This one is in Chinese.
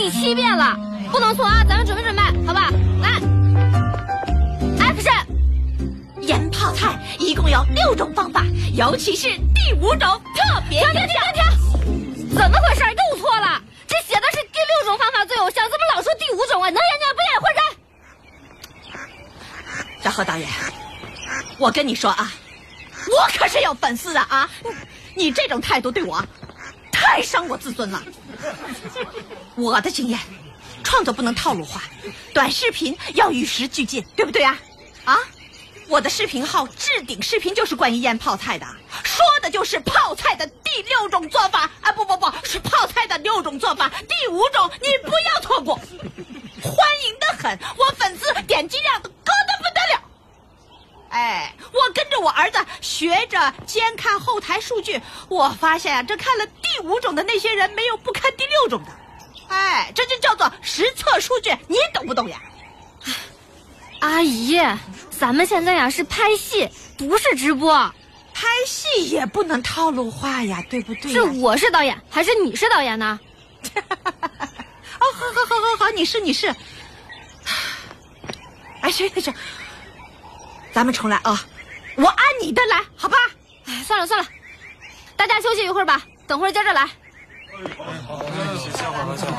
7遍了，不能错啊！咱们准备准备，好吧？来 ，Action！ 腌泡菜一共有6种方法，尤其是第5种特别有效。 停！怎么回事？又错了！这写的是第6种方法最有效，怎么老说第5种啊？能演不演？混人！ 小何导演，我跟你说啊，我可是有粉丝的啊！你这种态度对我太伤我自尊了。我的经验，创作不能套路化，短视频要与时俱进，对不对啊？啊，我的视频号置顶视频就是关于腌泡菜的，说的就是泡菜的第6种做法啊！不，是泡菜的6种做法，第5种你不要错过，欢迎的很，我粉丝点击量都高得不得了。哎，我跟着我儿子学着监看后台数据，我发现啊，这看了第5种的那些人没有不看第6种的。哎，这就叫做实测数据，你懂不懂呀？ 阿姨，咱们现在呀是拍戏，不是直播。 拍戏也不能套路化呀，对不对呀？ 是我是导演，还是你是导演呢？ 哦，好，你是。哎，行，咱们重来啊！我按你的来，好吧？ 哎，算了，大家休息一会儿吧，等会儿接着来。